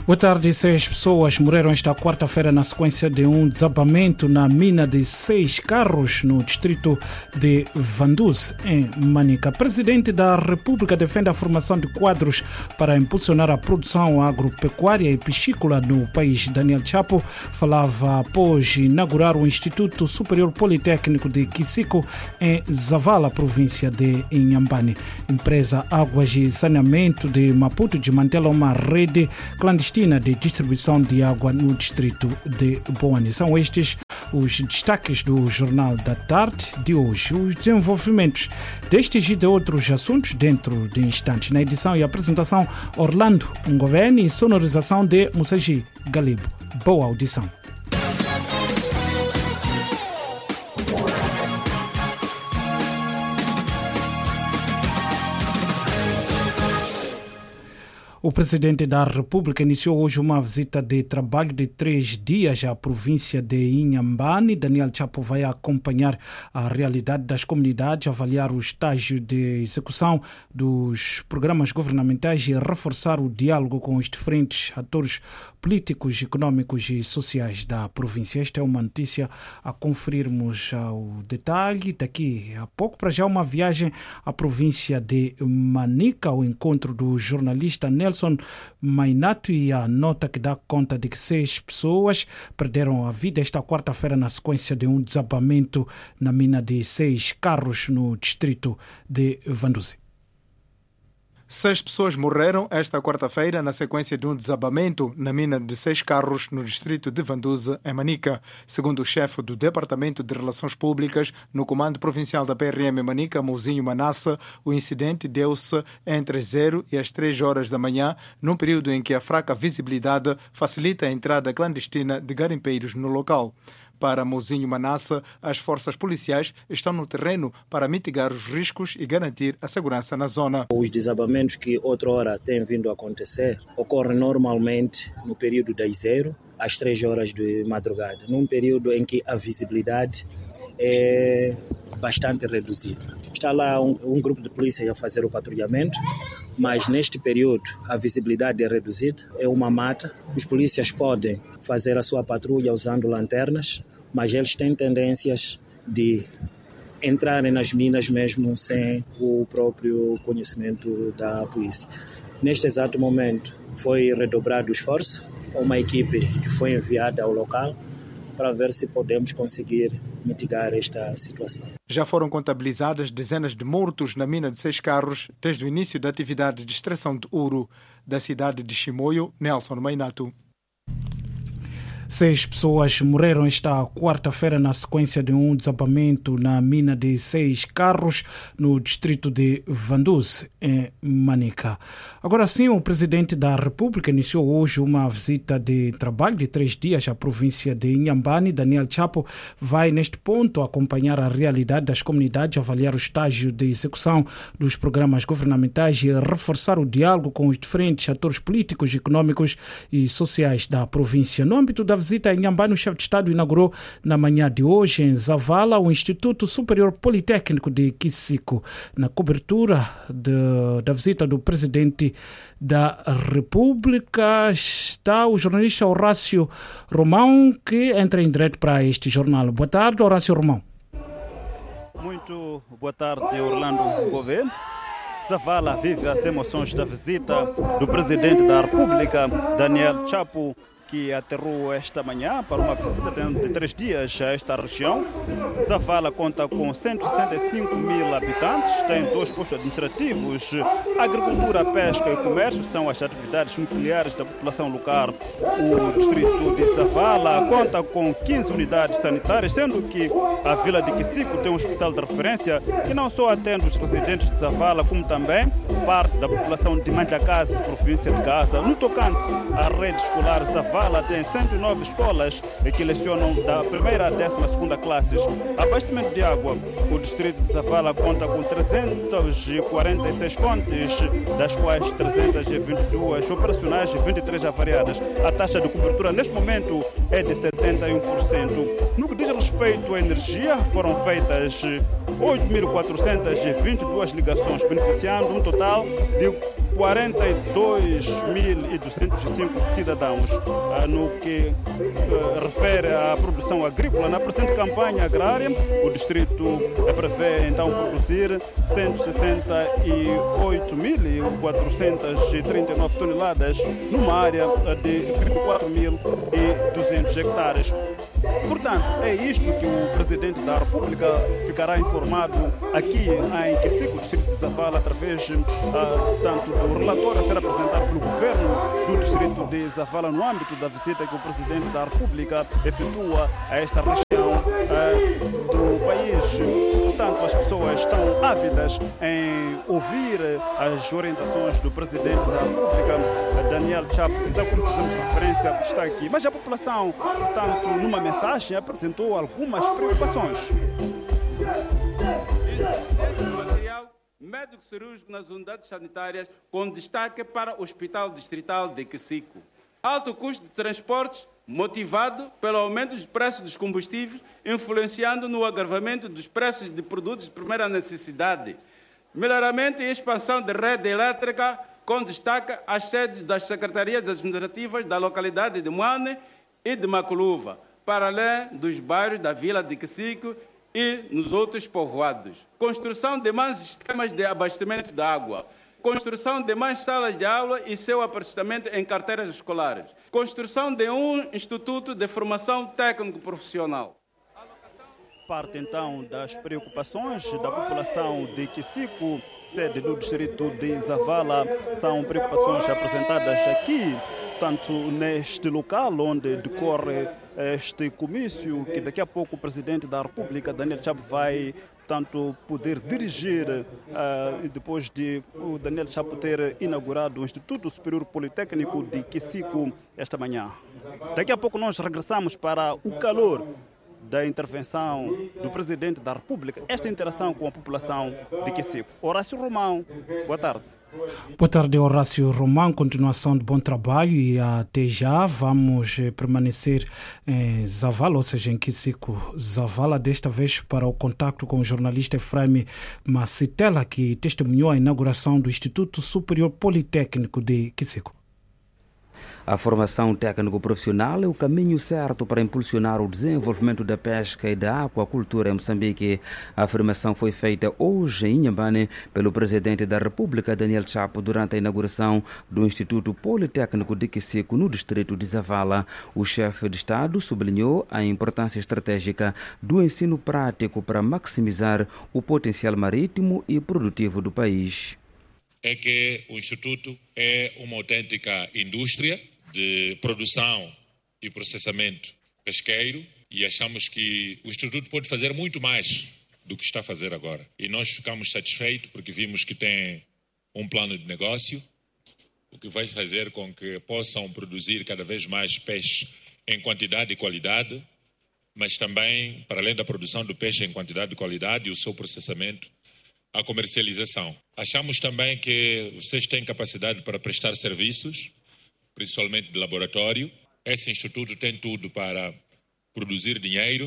Boa tarde. 6 pessoas morreram esta quarta-feira na sequência de um desabamento na mina de 6 carros no distrito de Vanduze, em Manica. Presidente da República defende a formação de quadros para impulsionar a produção agropecuária e piscícola no país. Daniel Chapo falava após inaugurar o Instituto Superior Politécnico de Kisiko, em Zavala, província de Inhambane. Empresa Águas e Saneamento de Maputo desmantela uma rede clandestina de distribuição de água no distrito de Boane. São estes os destaques do Jornal da Tarde de hoje. Os desenvolvimentos destes e de outros assuntos dentro de instantes. Na edição e apresentação, Orlando Ngoveni e sonorização de Mussaji Galibo. Boa audição. O Presidente da República iniciou hoje uma visita de trabalho de 3 dias à província de Inhambane. Daniel Chapo vai acompanhar a realidade das comunidades, avaliar o estágio de execução dos programas governamentais e reforçar o diálogo com os diferentes atores políticos, econômicos e sociais da província. Esta é uma notícia a conferirmos ao detalhe daqui a pouco. Para já, uma viagem à província de Manica, ao encontro do jornalista Nelson Mainato, e a nota que dá conta de que 6 pessoas perderam a vida esta quarta-feira na sequência de um desabamento na mina de 6 carros no distrito de Vanduze. 6 pessoas morreram esta quarta-feira na sequência de um desabamento na mina de 6 carros no distrito de Vanduze, em Manica. Segundo o chefe do Departamento de Relações Públicas no Comando Provincial da PRM Manica, Mouzinho Manassa, o incidente deu-se entre as 0 e as 3 horas da manhã, num período em que a fraca visibilidade facilita a entrada clandestina de garimpeiros no local. Para Mouzinho Manassa, as forças policiais estão no terreno para mitigar os riscos e garantir a segurança na zona. Os desabamentos que outrora têm vindo a acontecer ocorrem normalmente no período das 0 às 3 horas de madrugada, num período em que a visibilidade é bastante reduzida. Está lá um grupo de polícia a fazer o patrulhamento, mas neste período a visibilidade é reduzida, é uma mata. Os polícias podem fazer a sua patrulha usando lanternas, mas eles têm tendências de entrarem nas minas mesmo sem o próprio conhecimento da polícia. Neste exato momento foi redobrado o esforço, uma equipe que foi enviada ao local para ver se podemos conseguir mitigar esta situação. Já foram contabilizadas dezenas de mortos na mina de 6 carros desde o início da atividade de extração de ouro. Da cidade de Chimoio, Nelson Mainato. 6 pessoas morreram esta quarta-feira na sequência de um desabamento na mina de 6 carros no distrito de Vanduze, em Manica. Agora sim, o Presidente da República iniciou hoje uma visita de trabalho de 3 dias à província de Inhambane. Daniel Chapo vai, neste ponto, acompanhar a realidade das comunidades, avaliar o estágio de execução dos programas governamentais e reforçar o diálogo com os diferentes atores políticos, econômicos e sociais da província. No âmbito da visita a Inhambane, o chefe de Estado inaugurou na manhã de hoje, em Zavala, o Instituto Superior Politécnico de Kisiko. Na cobertura da visita do Presidente da República está o jornalista Horácio Romão, que entra em direto para este jornal. Boa tarde, Horácio Romão. Muito boa tarde, Orlando Governo. Zavala vive as emoções da visita do Presidente da República, Daniel Chapo, que aterrou esta manhã para uma visita de 3 dias a esta região. Zavala conta com 175 mil habitantes, tem 2 postos administrativos. Agricultura, pesca e comércio são as atividades nucleares da população local. O distrito de Zavala conta com 15 unidades sanitárias, sendo que a vila de Kisiko tem um hospital de referência que não só atende os residentes de Zavala, como também parte da população de Mandjakazi, província de Gaza. No tocante à rede escolar, Zavala tem 109 escolas que lecionam da primeira à 12ª classes. Abastecimento de água. O distrito de Zavala conta com 346 fontes, das quais 322 operacionais e 23 avariadas. A taxa de cobertura neste momento é de 71%. No que diz respeito à energia, foram feitas 8.422 ligações, beneficiando um total de 42.205 cidadãos no que refere à produção agrícola. Na presente campanha agrária, o distrito prevê então produzir 168.439 toneladas numa área de 24.200 hectares. Portanto, é isto que o Presidente da República ficará informado aqui em Kisiku, distrito de Zavala, através tanto do relatório a ser apresentado pelo governo do distrito de Zavala no âmbito da visita que o Presidente da República efetua a esta região do país. Portanto, as pessoas estão ávidas em ouvir as orientações do Presidente da República, Daniel Chapo, então, como fizemos referência, está aqui. Mas a população, portanto, numa mensagem, apresentou algumas preocupações. Material médico-cirúrgico nas unidades sanitárias, com destaque para o Hospital Distrital de Kisiku. Alto custo de transportes, motivado pelo aumento dos preços dos combustíveis, influenciando no agravamento dos preços de produtos de primeira necessidade. Melhoramento e expansão da rede elétrica, com destaque às sedes das secretarias administrativas da localidade de Moane e de Maculuva, para além dos bairros da vila de Kisiku e nos outros povoados. Construção de mais sistemas de abastecimento de água. Construção de mais salas de aula e seu apartamento em carteiras escolares. Construção de um instituto de formação técnico-profissional. Parte então das preocupações da população de Kisiku, sede do distrito de Zavala, são preocupações apresentadas aqui, tanto neste local onde decorre este comício, que daqui a pouco o Presidente da República, Daniel Chapo, vai tanto poder dirigir, depois de o Daniel Chapo ter inaugurado o Instituto Superior Politécnico de Kisiku esta manhã. Daqui a pouco nós regressamos para o calor da intervenção do Presidente da República, esta interação com a população de Kisiku. Horácio Romão, boa tarde. Boa tarde, Horácio Romão. Continuação de bom trabalho e até já vamos permanecer em Zavala, ou seja, em Kisiku, Zavala, desta vez para o contacto com o jornalista Efraim Macitela, que testemunhou a inauguração do Instituto Superior Politécnico de Kisiku. A formação técnico-profissional é o caminho certo para impulsionar o desenvolvimento da pesca e da aquacultura em Moçambique. A afirmação foi feita hoje em Inhambane pelo Presidente da República, Daniel Chapo, durante a inauguração do Instituto Politécnico de Kisiku, no distrito de Zavala. O chefe de Estado sublinhou a importância estratégica do ensino prático para maximizar o potencial marítimo e produtivo do país. É que o Instituto é uma autêntica indústria de produção e processamento pesqueiro e achamos que o Instituto pode fazer muito mais do que está a fazer agora. E nós ficamos satisfeitos porque vimos que tem um plano de negócio, o que vai fazer com que possam produzir cada vez mais peixe em quantidade e qualidade, mas também, para além da produção do peixe em quantidade e qualidade e o seu processamento, a comercialização. Achamos também que vocês têm capacidade para prestar serviços, principalmente de laboratório. Esse instituto tem tudo para produzir dinheiro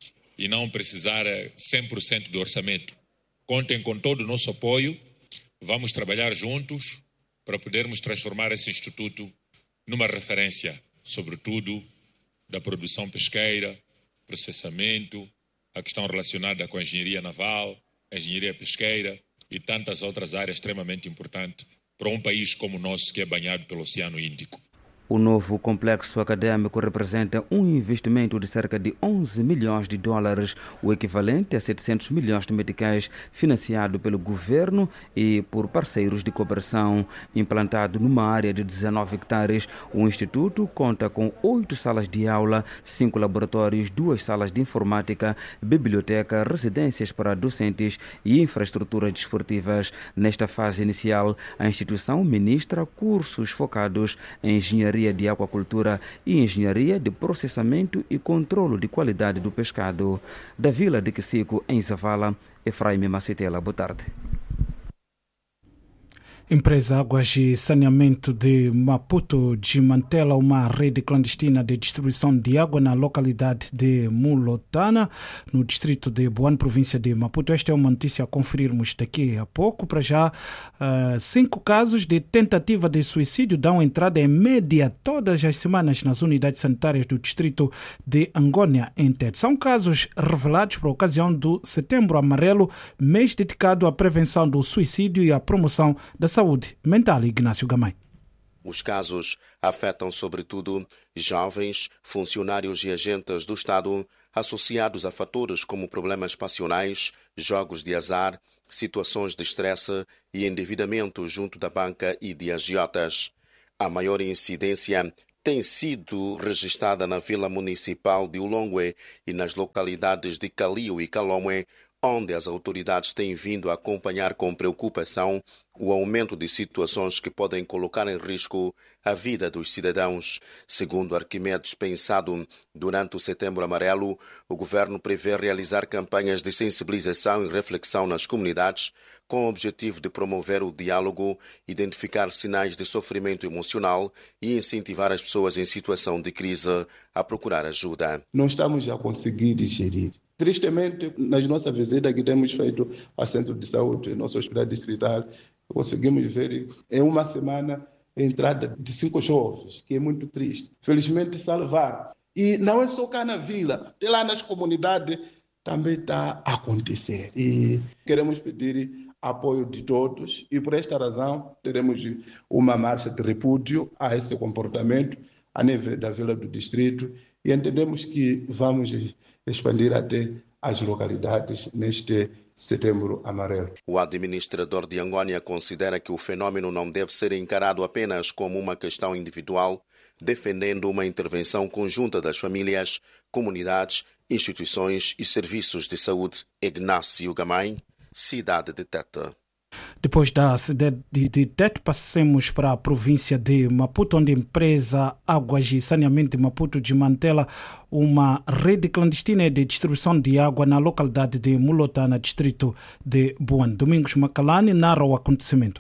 e não precisar 100% do orçamento. Contem com todo o nosso apoio. Vamos trabalhar juntos para podermos transformar esse instituto numa referência, sobretudo da produção pesqueira, processamento, a questão relacionada com a engenharia naval, a engenharia pesqueira e tantas outras áreas extremamente importantes para um país como o nosso, que é banhado pelo Oceano Índico. O novo complexo acadêmico representa um investimento de cerca de 11 milhões de dólares, o equivalente a 700 milhões de meticais, financiado pelo governo e por parceiros de cooperação. Implantado numa área de 19 hectares, o Instituto conta com 8 salas de aula, 5 laboratórios, 2 salas de informática, biblioteca, residências para docentes e infraestruturas desportivas. Nesta fase inicial, a instituição ministra cursos focados em engenharia de aquacultura e engenharia de processamento e controlo de qualidade do pescado. Da vila de Kisiku, em Zavala, Efraim Macitela, boa tarde. Empresa Águas e Saneamento de Maputo desmantela uma rede clandestina de distribuição de água na localidade de Mulotana, no distrito de Boane, província de Maputo. Esta é uma notícia a conferirmos daqui a pouco. Para já, 5 casos de tentativa de suicídio dão entrada em média todas as semanas nas unidades sanitárias do distrito de Angônia, em Tete. São casos revelados por ocasião do Setembro Amarelo, mês dedicado à prevenção do suicídio e à promoção da saúde mental. Ignácio Gamay. Os casos afetam, sobretudo, jovens, funcionários e agentes do Estado associados a fatores como problemas passionais, jogos de azar, situações de estresse e endividamento junto da banca e de agiotas. A maior incidência tem sido registrada na Vila Municipal de Ulongwe e nas localidades de Calio e Calomwe, onde as autoridades têm vindo a acompanhar com preocupação o aumento de situações que podem colocar em risco a vida dos cidadãos. Segundo Arquimedes Pensado, durante o Setembro Amarelo, o governo prevê realizar campanhas de sensibilização e reflexão nas comunidades, com o objetivo de promover o diálogo, identificar sinais de sofrimento emocional e incentivar as pessoas em situação de crise a procurar ajuda. Não estamos a conseguir digerir. Tristemente, nas nossas visitas que temos feito ao Centro de Saúde, nosso hospital distrital, conseguimos ver em uma semana a entrada de 5 jovens, que é muito triste. Felizmente salvaram. E não é só cá na vila, até lá nas comunidades também está a acontecer. E queremos pedir apoio de todos e por esta razão teremos uma marcha de repúdio a esse comportamento a nível da vila do distrito e entendemos que vamos expandir até as localidades neste Setembro Amarelo. O administrador de Angônia considera que o fenômeno não deve ser encarado apenas como uma questão individual, defendendo uma intervenção conjunta das famílias, comunidades, instituições e serviços de saúde. Ignácio Gamay, cidade de Tete. Depois da cidade de Tete, passemos para a província de Maputo, onde a empresa Águas e Saneamento de Maputo desmantela uma rede clandestina de distribuição de água na localidade de Mulotana, distrito de Boane. Domingos Macalani narra o acontecimento.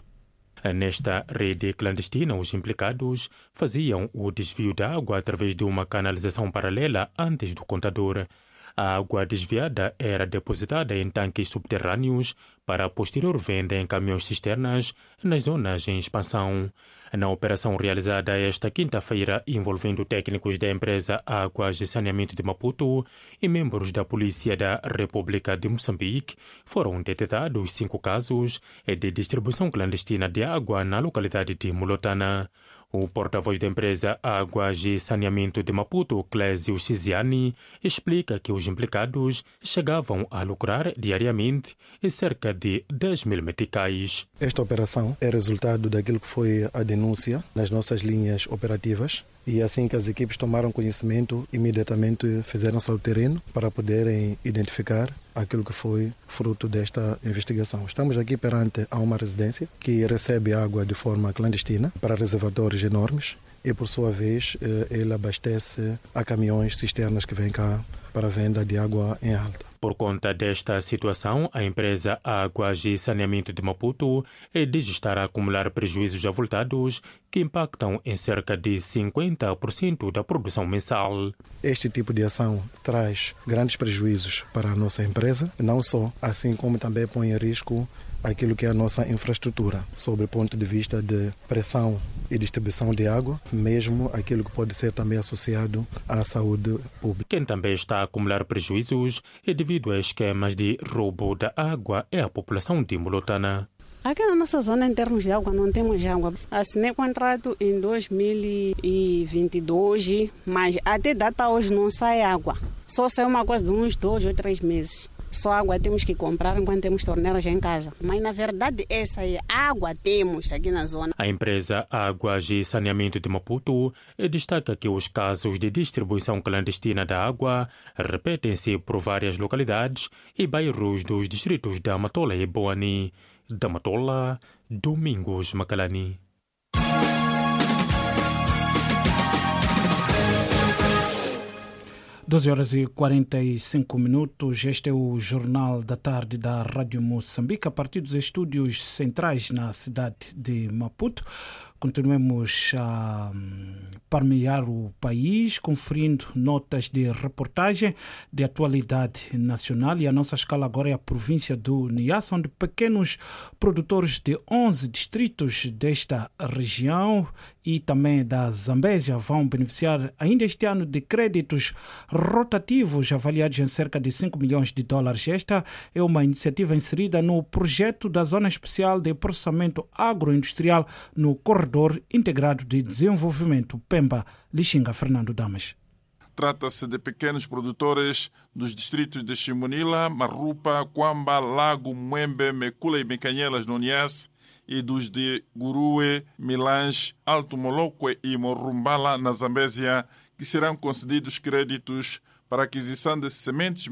Nesta rede clandestina, os implicados faziam o desvio da água através de uma canalização paralela antes do contador. A água desviada era depositada em tanques subterrâneos para a posterior venda em caminhões cisternas nas zonas em expansão. Na operação realizada esta quinta-feira, envolvendo técnicos da empresa Águas e Saneamento de Maputo e membros da Polícia da República de Moçambique, foram detectados 5 casos de distribuição clandestina de água na localidade de Mulotana. O porta-voz da empresa Águas e Saneamento de Maputo, Clésio Ciziani, explica que os implicados chegavam a lucrar diariamente cerca de 10 mil meticais. Esta operação é resultado daquilo que foi a denúncia nas nossas linhas operativas. E assim que as equipes tomaram conhecimento, imediatamente fizeram-se ao terreno para poderem identificar aquilo que foi fruto desta investigação. Estamos aqui perante a uma residência que recebe água de forma clandestina para reservatórios enormes e, por sua vez, ele abastece a caminhões cisternas que vêm cá para a venda de água em alta. Por conta desta situação, a empresa Águas e Saneamento de Maputo diz estar a acumular prejuízos avultados que impactam em cerca de 50% da produção mensal. Este tipo de ação traz grandes prejuízos para a nossa empresa, não só, assim como também põe em risco aquilo que é a nossa infraestrutura, sob o ponto de vista de pressão e distribuição de água, mesmo aquilo que pode ser também associado à saúde pública. Quem também está a acumular prejuízos devido a esquemas de roubo da água é a população de Mulotana. Aqui na nossa zona, em termos de água, não temos água. Assinei contrato em 2022, mas até data hoje não sai água. Só sai uma coisa de uns 2 ou 3 meses. Só água temos que comprar enquanto temos torneiras em casa. Mas, na verdade, essa aí, água temos aqui na zona. A empresa Águas e Saneamento de Maputo destaca que os casos de distribuição clandestina da água repetem-se por várias localidades e bairros dos distritos da Matola e Boane. Da Matola, Domingos Macalani. 12h45. Este é o Jornal da Tarde da Rádio Moçambique, a partir dos estúdios centrais na cidade de Maputo. Continuemos a permear o país, conferindo notas de reportagem de atualidade nacional. E a nossa escala agora é a província do Niassa, onde pequenos produtores de 11 distritos desta região e também da Zambésia vão beneficiar ainda este ano de créditos rotativos avaliados em cerca de 5 milhões de dólares. Esta é uma iniciativa inserida no projeto da Zona Especial de Processamento Agroindustrial no Corredor Integrado de Desenvolvimento Pemba, Lixinga. Fernando Damas. Trata-se de pequenos produtores dos distritos de Chimunila, Marupa, Quamba, Lago, Mwembe, Mekula e Mecanhelas no Niassa e dos de Gurue, Milange, Alto Molokwe e Morumbala na Zambésia, que serão concedidos créditos para aquisição de sementes